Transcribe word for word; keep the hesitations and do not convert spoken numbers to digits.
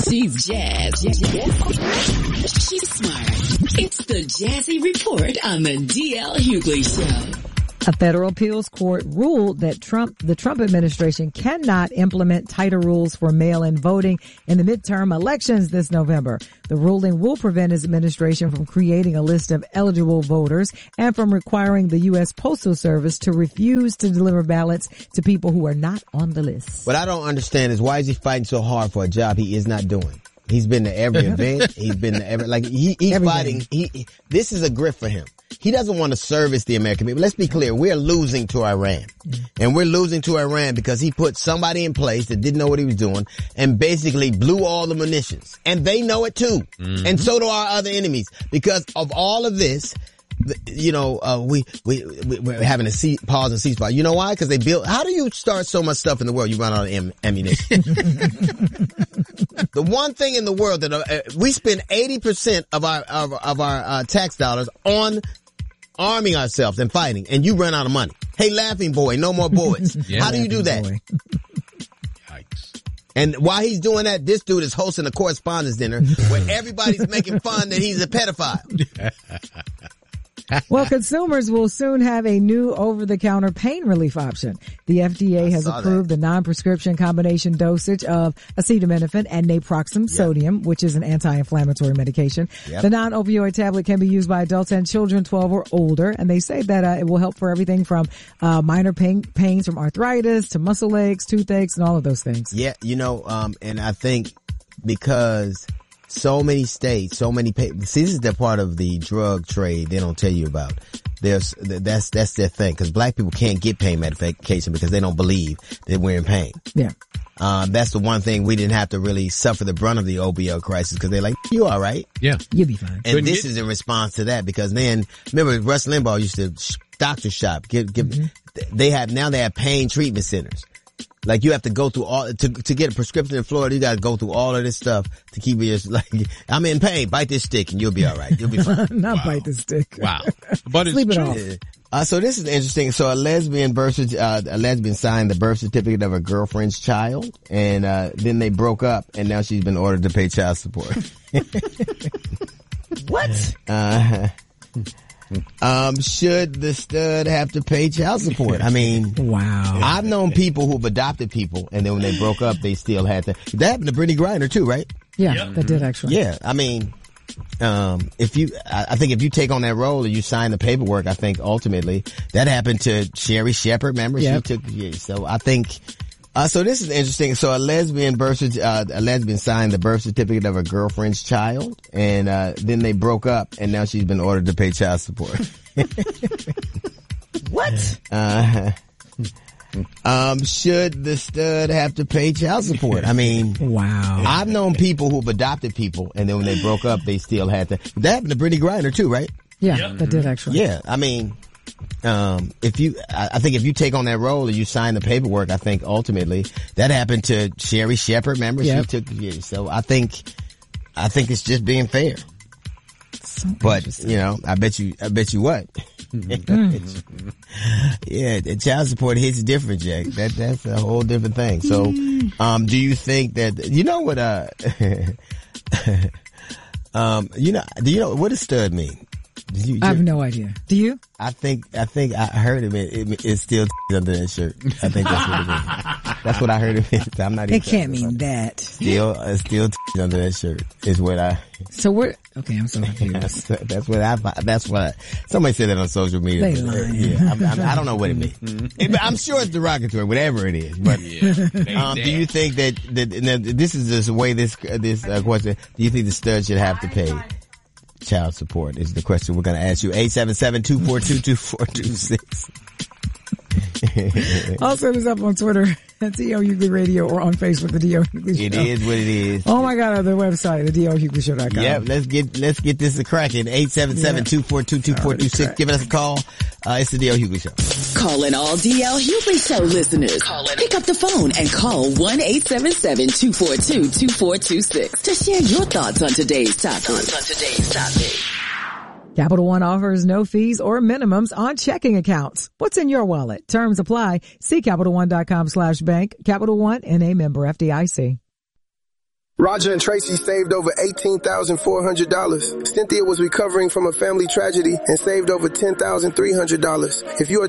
She's jazz. Yes. She's smart. It's the Jazzy Report on the D L Hughley Show. A federal appeals court ruled that Trump, the Trump administration cannot implement tighter rules for mail-in voting in the midterm elections this November. The ruling will prevent his administration from creating a list of eligible voters and from requiring the U S Postal Service to refuse to deliver ballots to people who are not on the list. What I don't understand is why is he fighting so hard for a job he is not doing? He's been to every event. He's been to every, like, he, he's every fighting. He, he, this is a grift for him. He doesn't want to service the American people. Let's be clear. We're losing to Iran. And we're losing to Iran because he put somebody in place that didn't know what he was doing and basically blew all the munitions. And they know it too. Mm-hmm. And so do our other enemies. Because of all of this, you know, uh, we, we, we, we're having a cease, pause and ceasefire. You know why? Because they built, how do you start so much stuff in the world? You run out of am, ammunition. The one thing in the world that, uh, we spend eighty percent of our, of, of our, uh, tax dollars on arming ourselves and fighting, and you run out of money. Hey, laughing boy, no more bullets. Yeah, how do you do that? Yikes. And while he's doing that, this dude is hosting a correspondence dinner where everybody's making fun that he's a pedophile. Well, consumers will soon have a new over-the-counter pain relief option. The F D A has approved that. the non-prescription combination dosage of acetaminophen and naproxen yep. sodium, which is an anti-inflammatory medication. Yep. The non-opioid tablet can be used by adults and children twelve or older, and they say that uh, it will help for everything from uh minor pain, pains from arthritis to muscle aches, toothaches, and all of those things. Yeah, you know, um and I think because so many states, so many, pay- see, this is the part of the drug trade they don't tell you about. There's, that's, that's their thing, because black people can't get pain medication because they don't believe that we're in pain. Yeah. Um, that's the one thing we didn't have to really suffer the brunt of the opioid crisis because they're like, you all right? Yeah. You'll be fine. And Couldn't this get- is in response to that because then, remember, Rush Limbaugh used to sh- doctor shop, give, give, mm-hmm. they have, now they have pain treatment centers. Like you have to go through all, to, to get a prescription in Florida, you gotta go through all of this stuff to keep you just like, I'm in pain, bite this stick and you'll be alright. You'll be fine. Not wow. bite the stick. Wow. But it's Sleep it true. off. Yeah. Uh, so this is interesting. So a lesbian birth, uh, a lesbian signed the birth certificate of her girlfriend's child and, uh, then they broke up and now she's been ordered to pay child support. What? Uh, Um, should the stud have to pay child support? I mean, wow. I've known people who've adopted people and then when they broke up, they still had to. That happened to Brittany Griner too, right? Yeah, Yep. that did actually. Yeah. I mean, um, if you, I, I think if you take on that role and you sign the paperwork, I think ultimately that happened to Sherry Shepherd. Remember, Yep. she took, yeah, so I think, Uh, so this is interesting. So a lesbian birth, uh, a lesbian signed the birth certificate of her girlfriend's child and, uh, then they broke up and now she's been ordered to pay child support. What? Uh, um, should the stud have to pay child support? I mean, wow. I've known people who've adopted people and then when they broke up, they still had to. That happened to Brittany Griner too, right? Yeah, Yep. that did actually. Yeah. I mean, um, if you, I, I think if you take on that role and you sign the paperwork, I think ultimately that happened to Sherry Shepherd. Remember, Yep. she took, yeah, so I think, I think it's just being fair. So But, you know, I bet you, I bet you what? Yeah, the child support hits different, Jack. That, that's a whole different thing. So, um, do you think that, you know what, uh, um, you know, do you know, what does stud mean? Did you, I have no idea. Do you? I think, I think I heard him. It, it, it's still under that shirt. I think that's what it means. That's what I heard it means. I'm not even. It can't mean that. Still, uh, still under that shirt is what I. So we're, okay, I'm so confused. That's, that's what I, that's what I, somebody said that on social media. They lying. Yeah, I'm, I'm, I don't know what it means. It, I'm sure it's derogatory, whatever it is. But, Yeah. um, do you think that, that, that this is just the way this, this, uh, question, do you think the stud should have to pay child support is the question we're going to ask you. eight seven seven, two four two, two four two six. Also, it's up on Twitter at D L Hughley Radio or on Facebook, the D L Hughley Show. It is what it is. Oh my God, the website, the D L Hughley Show dot com. Yep, let's get, let's get this a cracking. eight seven seven, two four two, two four two six. Give us a call. Uh, it's the D L Hughley Show. Calling all D L Hughley Show listeners. Call it. Pick up the phone and call one eight seven seven, two four two, two four two six to share your thoughts on today's topic. Thoughts on today's topic. Capital One offers no fees or minimums on checking accounts. What's in your wallet? Terms apply. See CapitalOne dot com slash bank. Capital One, N A member F D I C. Roger and Tracy saved over eighteen thousand four hundred dollars. Cynthia was recovering from a family tragedy and saved over ten thousand three hundred dollars. If you are